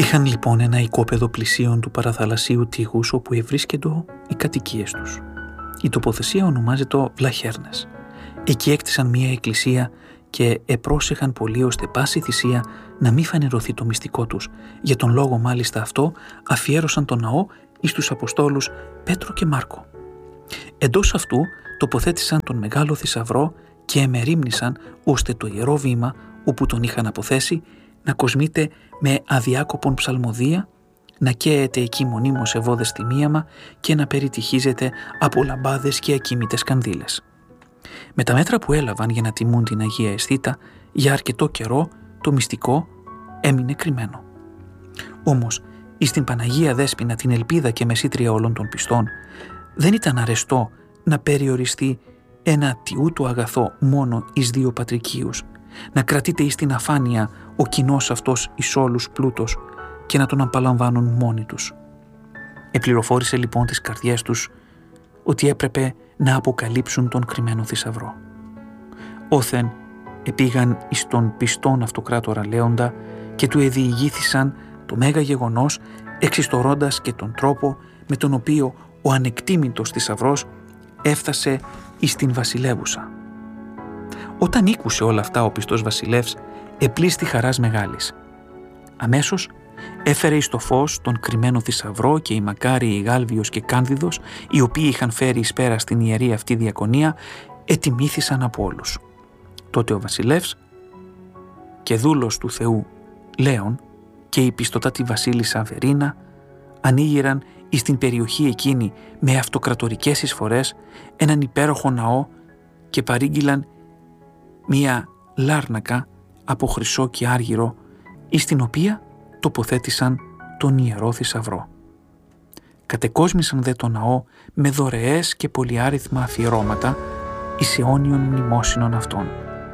Είχαν λοιπόν ένα οικόπεδο πλησίον του παραθαλασσίου τείχους όπου ευρίσκεντο οι κατοικίες τους. Η τοποθεσία ονομάζεται Βλαχέρνες. Εκεί έκτισαν μία εκκλησία και επρόσεχαν πολύ ώστε πάση θυσία να μην φανερωθεί το μυστικό τους. Για τον λόγο μάλιστα αυτό αφιέρωσαν τον ναό εις τους Αποστόλους Πέτρο και Μάρκο. Εντός αυτού τοποθέτησαν τον μεγάλο θησαυρό και εμερίμνησαν ώστε το ιερό βήμα όπου τον είχαν αποθέσει να κοσμείται με αδιάκοπον ψαλμοδία, να καίεται εκεί μονίμως ευώδεστη μίαμα και να περιτυχίζεται από λαμπάδες και ακίμητες κανδύλες. Με τα μέτρα που έλαβαν για να τιμούν την Αγία Αισθήτα, για αρκετό καιρό το μυστικό έμεινε κρυμμένο. Όμως, εις την Παναγία Δέσποινα την ελπίδα και μεσήτρια όλων των πιστών, δεν ήταν αρεστό να περιοριστεί ένα τιούτο αγαθό μόνο εις δύο πατρικίους, να κρατείται εις την αφάνεια ο κοινός αυτός εις όλους πλούτος και να τον απαλαμβάνουν μόνοι τους. Επληροφόρησε λοιπόν τις καρδιές τους ότι έπρεπε να αποκαλύψουν τον κρυμμένο θησαυρό. Όθεν επήγαν εις τον πιστόν αυτοκράτορα Λέοντα και του εδιηγήθησαν το μέγα γεγονός, εξιστορώντας και τον τρόπο με τον οποίο ο ανεκτήμητος θησαυρός έφτασε εις την βασιλεύουσα. Όταν ήκουσε όλα αυτά ο πιστός βασιλεύς επλήστη χαράς μεγάλης. Αμέσως έφερε εις το φως τον κρυμμένο θησαυρό και οι μακάριοι Γάλβιος και Κάνδιδος, οι οποίοι είχαν φέρει εις πέρα στην ιερή αυτή διακονία, ετιμήθησαν από όλους. Τότε ο βασιλεύς και δούλος του Θεού Λέων και η πιστοτάτη βασίλισσα Αβερίνα ανοίγηραν εις την περιοχή εκείνη με αυτοκρατορικές εισφορές έναν υπέροχο ναό και παρήγγειλαν μία λάρνακα από χρυσό και άργυρο, εις την οποία τοποθέτησαν τον ιερό θησαυρό. Κατεκόσμησαν δε το ναό με δωρεές και πολυάριθμα αφιερώματα εις αιώνιων μνημόσυνων αυτών.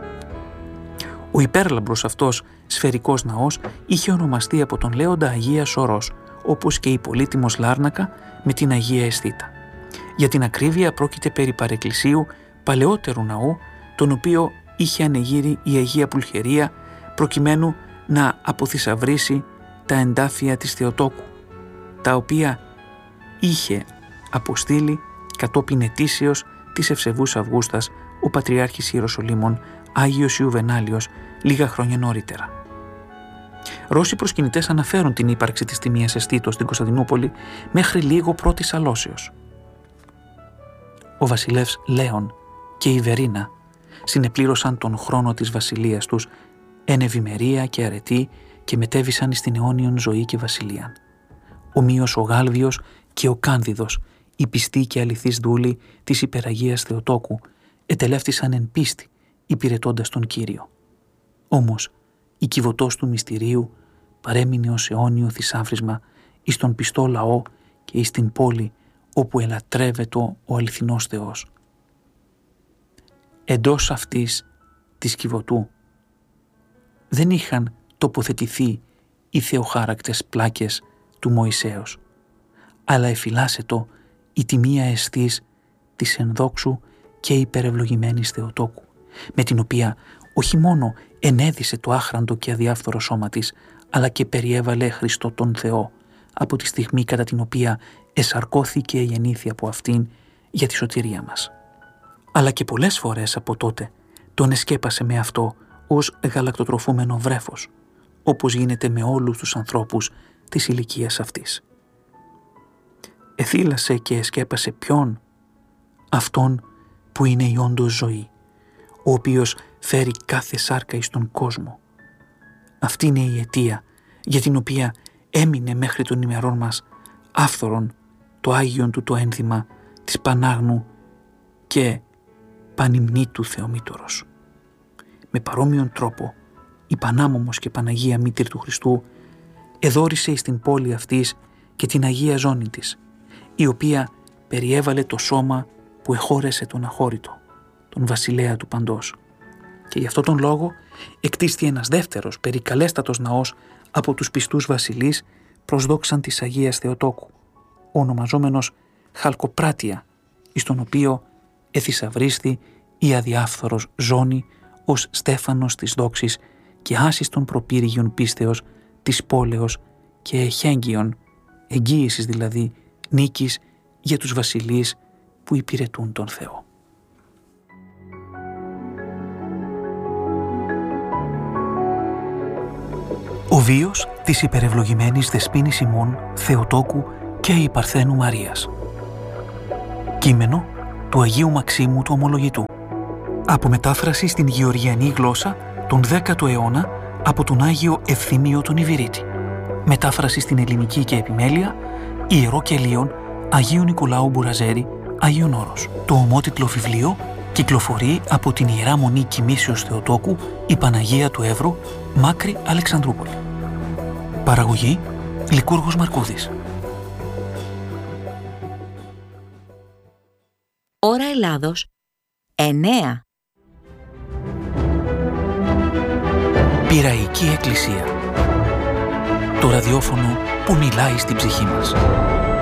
Ο υπέρλαμπρος αυτός σφαιρικός ναός είχε ονομαστεί από τον Λέοντα Αγία Σωρός, όπως και η πολύτιμος Λάρνακα με την Αγία Αισθήτα. Για την ακρίβεια πρόκειται περί παρεκκλησίου παλαιότερου ναού, τον οποίο είχε ανεγείρει η Αγία Πουλχερία προκειμένου να αποθησαυρίσει τα εντάφια της Θεοτόκου, τα οποία είχε αποστείλει κατόπιν ετήσεως της Ευσεβούς Αυγούστας ο Πατριάρχης Ιεροσολύμων Άγιος Ιουβενάλιος λίγα χρόνια νωρίτερα. Ρώσοι προσκυνητές αναφέρουν την ύπαρξη της τιμίας Αισθήτος στην Κωνσταντινούπολη μέχρι λίγο πρώτης αλώσεως. Ο βασιλεύς Λέων και η Βερίνα συνεπλήρωσαν τον χρόνο της βασιλείας τους εν ευημερία και αρετή και μετέβησαν στην αιώνιον ζωή και βασιλείαν. Ομοίως ο Γάλβιος και ο Κάνδιδος, οι πιστοί και αληθείς δούλοι της υπεραγίας Θεοτόκου, ετελεύτησαν εν πίστη υπηρετώντας τον Κύριο. Όμως η κυβωτός του μυστηρίου παρέμεινε ως αιώνιο θησάβρισμα εις τον πιστό λαό και εις την πόλη όπου ελατρεύεται ο αληθινός Θεός. Εντός αυτής της κυβωτού δεν είχαν τοποθετηθεί οι θεοχάρακτες πλάκες του Μωυσέως, αλλά εφυλάσσετο η τιμία εστής της ενδόξου και υπερευλογημένης Θεοτόκου, με την οποία όχι μόνο ενέδισε το άχραντο και αδιάφθορο σώμα της, αλλά και περιέβαλε Χριστό τον Θεό από τη στιγμή κατά την οποία εσαρκώθηκε η γεννήθη από αυτήν για τη σωτηρία μας. Αλλά και πολλές φορές από τότε τον εσκέπασε με αυτό ως γαλακτοτροφούμενο βρέφος, όπως γίνεται με όλους τους ανθρώπους της ηλικίας αυτής. Εθύλασε και εσκέπασε ποιον? Αυτόν που είναι η όντως ζωή, ο οποίος φέρει κάθε σάρκα εις τον κόσμο. Αυτή είναι η αιτία για την οποία έμεινε μέχρι των ημερών μας άφθορον το Άγιον του το ένθυμα της Πανάγνου και Πανυμνήτου Θεομήτωρος. Με παρόμοιον τρόπο η Πανάμωμος και Παναγία Μήτηρ του Χριστού εδώρισε εις την πόλη αυτής και την Αγία Ζώνη της, η οποία περιέβαλε το σώμα που εχώρεσε τον αχώρητο, τον βασιλέα του παντός. Και γι' αυτόν τον λόγο εκτίστη ένας δεύτερος περικαλέστατος ναός από τους πιστούς βασιλείς προς δόξαν της Αγίας Θεοτόκου, ονομαζόμενος Χαλκοπράτεια, εις τον οποίο εθησαυρίστη η αδιάφθορος ζώνη ως Στέφανος της δόξης και άσης των προπύργιων πίστεως της πόλεως και εχέγγυον, εγγύησης δηλαδή, νίκης για τους βασιλείς που υπηρετούν τον Θεό. Ο βίος της υπερευλογημένης Δεσποίνης ημών Θεοτόκου και η Παρθένου Μαρίας. Κείμενο του Αγίου Μαξίμου του Ομολογητού. Από μετάφραση στην γεωργιανή γλώσσα τον 10ο αιώνα από τον Άγιο Ευθύμιο τον Ιβυρίτη. Μετάφραση στην ελληνική και επιμέλεια Ιερό Κελίον Αγίου Νικολάου Μπουραζέρη, Άγιον Όρος. Το ομότιτλο βιβλίο κυκλοφορεί από την Ιερά Μονή Κοιμήσεως Θεοτόκου η Παναγία του Εύρου, Μάκρη Αλεξανδρούπολη. Παραγωγή Λικούργος Μαρκούδης. Ώρα Ελλάδος 9. Πειραϊκή Εκκλησία. Το ραδιόφωνο που μιλάει στην ψυχή μας.